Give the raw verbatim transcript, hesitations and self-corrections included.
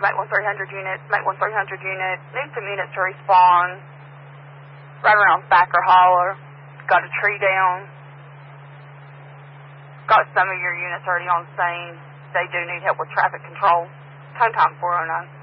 make one three hundred units, make one three hundred units, need some units to respawn, right around Backer Holler, got a tree down, got some of your units already on scene, they do need help with traffic control, tone time four oh nine.